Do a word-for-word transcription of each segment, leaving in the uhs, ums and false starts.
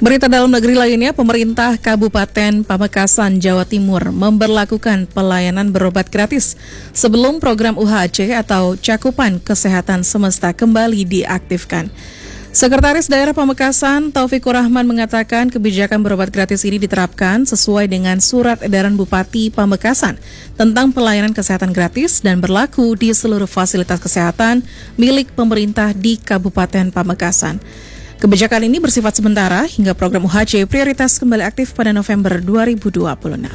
Berita dalam negeri lainnya, pemerintah Kabupaten Pamekasan, Jawa Timur memberlakukan pelayanan berobat gratis sebelum program U H C atau Cakupan Kesehatan Semesta kembali diaktifkan. Sekretaris Daerah Pamekasan, Taufikur Rahman mengatakan kebijakan berobat gratis ini diterapkan sesuai dengan Surat Edaran Bupati Pamekasan tentang pelayanan kesehatan gratis dan berlaku di seluruh fasilitas kesehatan milik pemerintah di Kabupaten Pamekasan. Kebijakan ini bersifat sementara hingga program U H C prioritas kembali aktif pada November dua ribu dua puluh enam.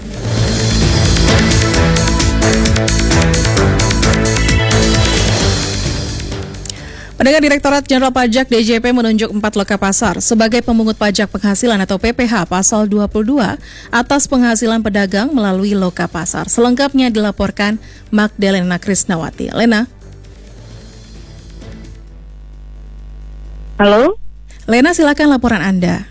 Pendengar, Direktorat Jenderal Pajak D J P menunjuk empat loka pasar sebagai pemungut pajak penghasilan atau P P H pasal dua puluh dua atas penghasilan pedagang melalui loka pasar. Selengkapnya dilaporkan Magdalena Krisnawati. Lena. Halo. Lena, silakan laporan Anda.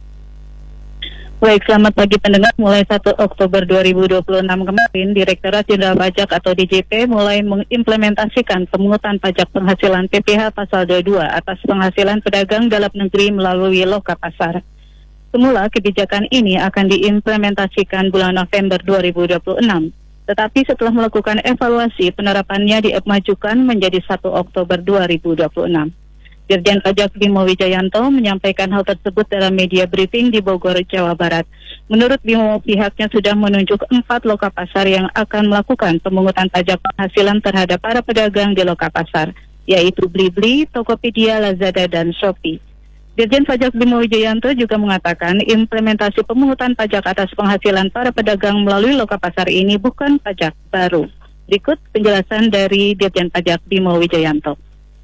Baik, selamat pagi pendengar. Mulai satu Oktober dua ribu dua puluh enam kemarin, Direktorat Jenderal Pajak atau D J P mulai mengimplementasikan pemungutan pajak penghasilan P P H pasal dua puluh dua atas penghasilan pedagang dalam negeri melalui loka pasar. Semula kebijakan ini akan diimplementasikan bulan November dua ribu dua puluh enam. Tetapi setelah melakukan evaluasi, penerapannya dimajukan menjadi satu Oktober dua ribu dua puluh enam. Dirjen Pajak Bimo Wijayanto menyampaikan hal tersebut dalam media briefing di Bogor, Jawa Barat. Menurut Bimo, pihaknya sudah menunjuk empat loka pasar yang akan melakukan pemungutan pajak penghasilan terhadap para pedagang di loka pasar, yaitu Blibli, Tokopedia, Lazada, dan Shopee. Dirjen Pajak Bimo Wijayanto juga mengatakan implementasi pemungutan pajak atas penghasilan para pedagang melalui loka pasar ini bukan pajak baru. Berikut penjelasan dari Dirjen Pajak Bimo Wijayanto.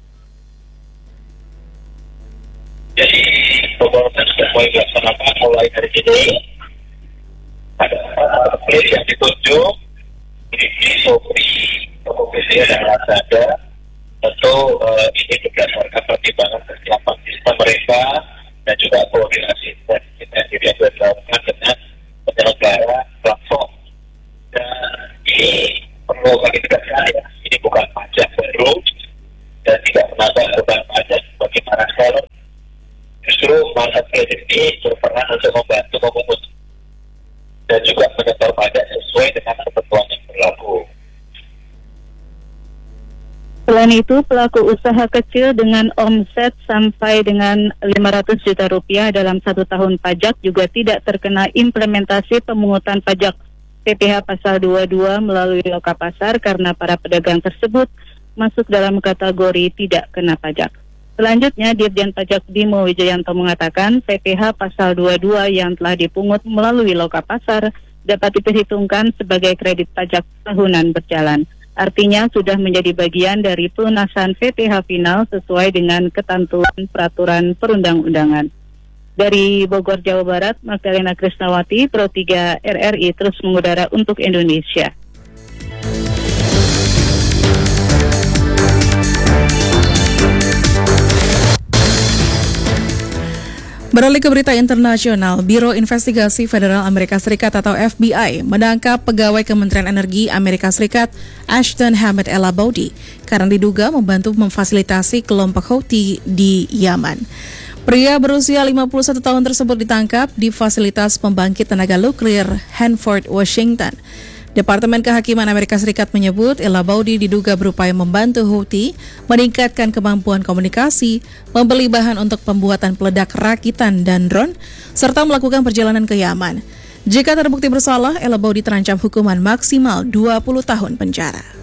Jadi pembangunan sudah mulai dilaksanakan mulai dari ini. Ada place yang ditunjuk, ini Shopee, Tokopedia, dan Lazada. Tentu uh, ini berdasarkan pertimbangan kesiapan sistem mereka dan juga koordinasi dan kita yang dilakukan dengan penyelenggara platform. Dan ini perlu bagi tegaskan ya, ini bukan pajak baru dan tidak menambah beban pajak bagi para seller. Justru marketplace ini berperan untuk membantu memungut dan juga menyetor pajak sesuai dengan ketentuan yang berlaku. Selain itu, pelaku usaha kecil dengan omset sampai dengan lima ratus juta rupiah dalam satu tahun pajak juga tidak terkena implementasi pemungutan pajak P P H pasal dua puluh dua melalui loka pasar karena para pedagang tersebut masuk dalam kategori tidak kena pajak. Selanjutnya, Dirjen Pajak Bimo Wijayanto mengatakan P P H pasal dua puluh dua yang telah dipungut melalui loka pasar dapat diperhitungkan sebagai kredit pajak tahunan berjalan. Artinya sudah menjadi bagian dari pelunasan P P H final sesuai dengan ketentuan peraturan perundang-undangan. Dari Bogor, Jawa Barat, Magdalena Krisnawati, Pro tiga R R I terus mengudara untuk Indonesia. Beralih ke berita internasional, Biro Investigasi Federal Amerika Serikat atau F B I menangkap pegawai Kementerian Energi Amerika Serikat Ashton Hamed El Aboudi karena diduga membantu memfasilitasi kelompok Houthi di Yaman. Pria berusia lima puluh satu tahun tersebut ditangkap di fasilitas pembangkit tenaga nuklir Hanford, Washington. Departemen Kehakiman Amerika Serikat menyebut El Aboudi diduga berupaya membantu Houthi meningkatkan kemampuan komunikasi, membeli bahan untuk pembuatan peledak rakitan dan drone, serta melakukan perjalanan ke Yaman. Jika terbukti bersalah, El Aboudi terancam hukuman maksimal dua puluh tahun penjara.